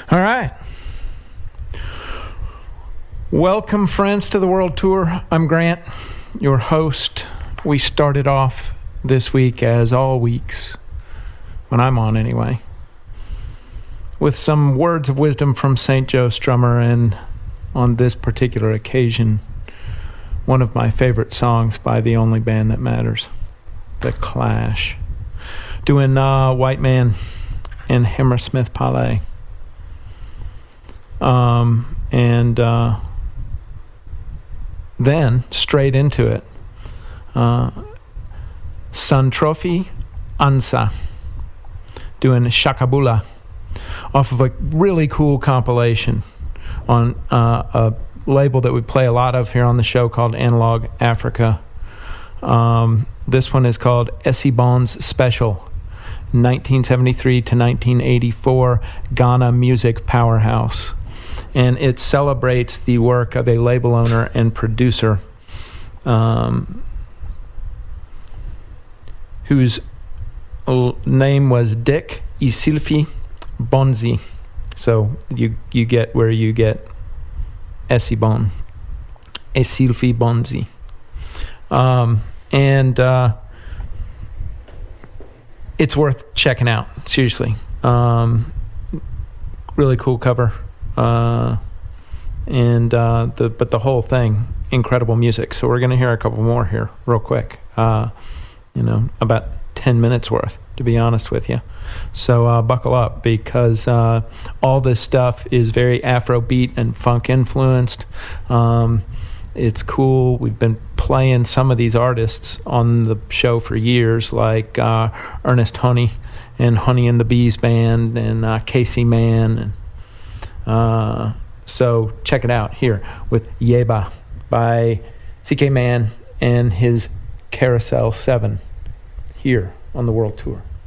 All right. Welcome, friends, to the World Tour. I'm Grant, your host. We started off this week, as all weeks, when I'm on anyway, with some words of wisdom from St. Joe Strummer, and on this particular occasion, one of my favorite songs by the only band that matters, The Clash, doing White Man and Hammersmith Palais. Then straight into it, Santrofi Ansa doing Shakabula off of a really cool compilation on a label that we play a lot of here on the show called Analog Africa. This one is called Essie Bonds Special, 1973 to 1984 Ghana music powerhouse. And it celebrates the work of a label owner and producer whose name was Dick Isilfi Bonzi. So you get where you get Essie Bon, Isilfi Bonzi. It's worth checking out, seriously. Really cool cover. But the whole thing, incredible music. So we're going to hear a couple more here real quick. About 10 minutes worth, to be honest with you. So buckle up, because all this stuff is very Afrobeat and funk influenced. It's cool. We've been playing some of these artists on the show for years, like Ernest Honey and Honey and the Bees Band and Casey Mann. So check it out here with Yeba by CK Mann and his Carousel 7 here on the World Tour.